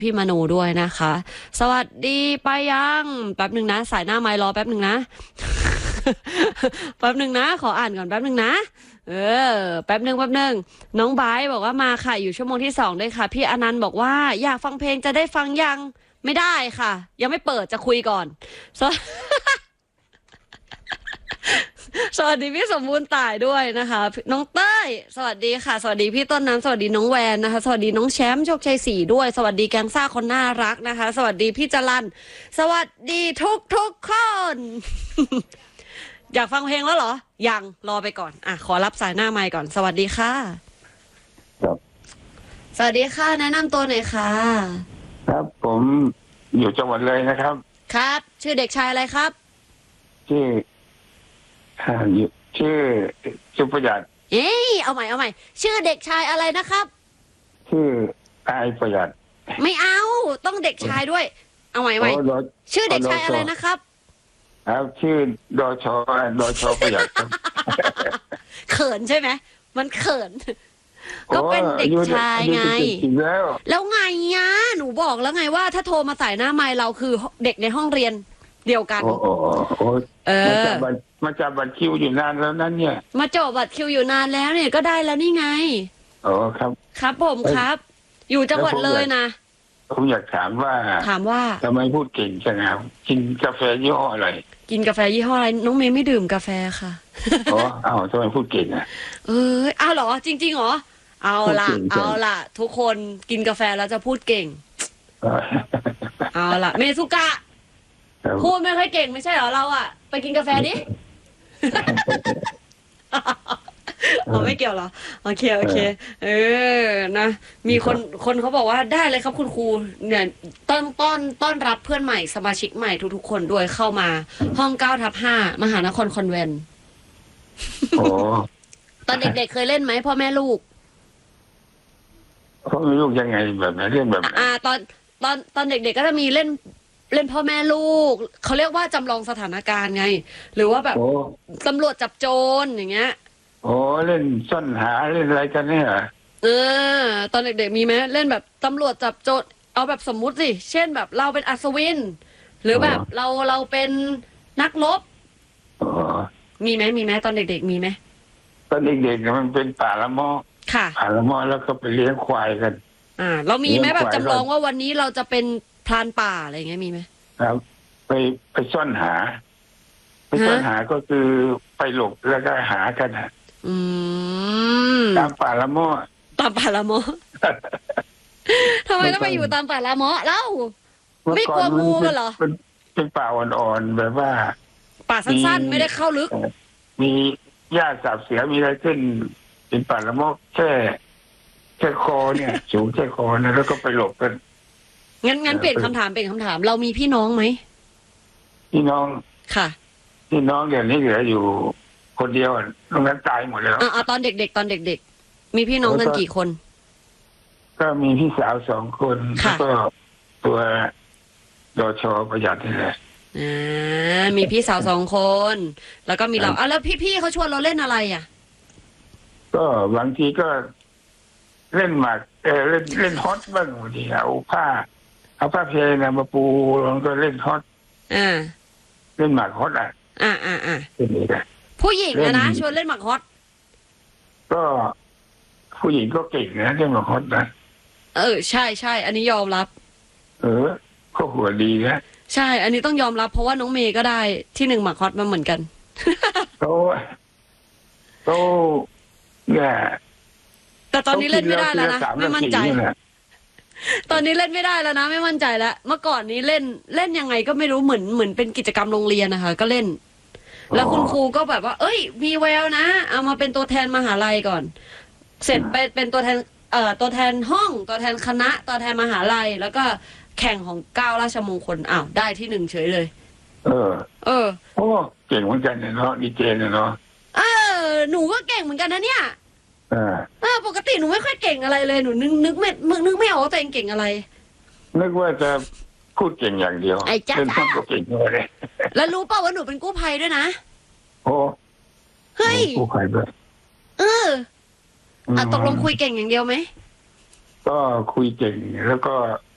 พี่มโนด้วยนะคะ สวัสดีไปยังแป๊บหนึ่งนะสายหน้าไมค์รอแป๊บหนึ่งนะ แป๊บหนึ่งนะขออ่านก่อนแป๊บหนึ่งนะเออแป๊บหนึ่งน้องไบร์ทบอกว่ามาค่ะอยู่ชั่วโมงที่2ด้วยค่ะพี่อนันต์บอกว่าอยากฟังเพลงจะได้ฟังยังไม่ได้ค่ะ ยังไม่เปิดจะคุยก่อน สวัสดีพี่สมบูรณ์ต่ายด้วยนะคะน้องเต้ยสวัสดีค่ะสวัสดีพี่ต้นน้ำสวัสดีน้องแวนนะคะสวัสดีน้องแชมป์โชคชัย4ด้วยสวัสดีแกงซ่าคนน่ารักนะคะสวัสดีพี่จรันสวัสดีทุกคน อยากฟังเพลงแล้วเหรอยังรอไปก่อนขอรับสายหน้าไมค์ก่อนสวัสดีค่ะครับสวัสดีค่ะแนะนำตัวหน่อยค่ะครับผมอยู่จังหวัดเลยนะครับครับชื่อเด็กชายอะไรครับชื่ออยู่ชื่อประหยัดเอาใหม่ชื่อเด็กชายอะไรนะครับชื่ออายประหยัดไม่เอาต้องเด็กชายด้วยเอาใหม่ชื่อเด็กชายอะไรนะครับครับชื่อดชประหยัดครับเขินใช่ไหมมันเขินก็เป็นเด็กชายไงแล้วไงอ่ะหนูบอกแล้วไงว่าถ้าโทรมาใส่หน้าไมค์เราคือเด็กในห้องเรียนเดียวกันมาจับบัตรคิวอยู่นานแล้วนั่นเนี่ยมาจบบัตรคิวอยู่นานแล้วเนี่ยก็ได้แล้วนี่ไงอ๋อครับครับผมครับอยู่จังหวัดเลยนะผมอยากถามว่าทำไมพูดเก่งจังครับกินกาแฟยี่ห้ออะไรกินกาแฟยี่ห้ออะไรน้องเมย์ไม่ดื่มกาแฟค่ะอ๋อทำไมพูดเก่งอ่ะอ้าวเหรอจริงๆเหรอเอาล่ะทุกคนกินกาแฟแล้วจะพูดเก่งเอาล่ะเมซุกะพูดไม่ค่อยเก่งไม่ใช่เหรอเราอ่ะไปกินกาแฟดิไม่เกี่ยวเหรอโอเคนะมีคนเขาบอกว่าได้เลยครับคุณครูเนี่ยต้อนรับเพื่อนใหม่สมาชิกใหม่ทุกๆคนด้วยเข้ามาห้อง9/5มหานครคอนแวนต์ตอนเด็กๆเคยเล่นไหมพ่อแม่ลูกพ่อแม่ลูกยังไงแบบไหนเรื่องแบบตอนเด็กๆก็จะมีเล่นพ่อแม่ลูกเขาเรียกว่าจำลองสถานการณ์ไงหรือว่าแบบตำรวจจับโจรอย่างเงี้ยเล่นซ่อนหาเล่นอะไรกันเนี่ยตอนเด็กๆมีไหมเล่นแบบตำรวจจับโจรเอาแบบสมมุติสิเช่นแบบเราเป็นอัศวินหรือแบบเราเป็นนักรบมีไหมตอนเด็กๆมีไหมตอนเด็กๆมันเป็นป่าละม้อค่ะป่าละม้อแล้วก็ไปเลี้ยงควายกันเรามีไหมแบบจำลองว่าวันนี้เราจะเป็นพรานป่าอะไรอย่างเงี้ยมีไหมครับไปซ่อนหาก็คือไปหลบแล้วก็หากันตามป่าละม้อทำไมต้องไปอยู่ตามป่าละม้อเล่าไม่กลัวงูกันเหรอเป็นป่าอ่อนๆแบบว่าป่าสั้นๆไม่ได้เข้าลึกมีหญ้าสาบเสือมีอะไรขึ้นเป็นป่าละม้อแค่คอเนี่ยสูงแค่คอนะแล้วก็ไปหลบกันงั้นเปลี่ยนคำถามเรามีพี่น้องไหมพี่น้องค่ะพี่น้องเดี๋ยวนี้เหลืออยู่คนเดียวตรงนั้นตายหมดแล้วตอนเด็กมีพี่น้องกันกี่คนก็มีพี่สาว2 คนแล้วก็ตัวดชประหยัดนี่แหละมีพี่สาว2 คนแล้วก็มีเราแล้วพี่เขาชวนเราเล่นอะไรก็บางทีก็เล่นหมากเล่นฮอตบ้างบางทีเอาผ้าเพลนะมาปูแล้วก็เล่นฮอตเล่นหมากฮอตเป็นอย่างนี้ผู้หญิงนะชวนเล่นหมากฮอตก็ผู้หญิงก็เก่งนะเล่นหมากฮอตนะใช่อันนี้ยอมรับก็หัวดีนะใช่อันนี้ต้องยอมรับเพราะว่าน้องเมย์ก็ได้ที่1หมากฮอตมาเหมือนกันโตเนี่ยแต่ตอนนี้เล่นไม่ได้แล้วนะไม่มั่นใจตอนนี้เล่นไม่ได้แล้วนะไม่มั่นใจแล้วเมื่อก่อนนี้เล่นยังไงก็ไม่รู้เหมือนเป็นกิจกรรมโรงเรียนนะคะก็เล่นแล้วคุณครูก็แบบว่ามีแววนะเอามาเป็นตัวแทนมหาลัยก่อนเสร็จไปเป็นตัวแทนตัวแทนห้องตัวแทนคณะตัวแทนมหาลัยแล้วก็แข่งของ9ราชมงคลได้ที่1เฉยเลยเก่งเหมือนกันเนาะดีเจเนาะหนูก็เก่งเหมือนกันนะเนี่ยปกติหนูไม่ค่อยเก่งอะไรเลยหนูนึกไม่ออกว่าตัวเองเก่งอะไรนึกว่าจะพูดเก่งอย่างเดียวเป็นคนเก่งเลยแล้วรู้เปล่าว่าหนูเป็นกู้ภัยด้วยนะเฮ้ยกู้ภัยด้วยตกลงคุยเก่งอย่างเดียวไหมก็คุยเก่งแล้วก็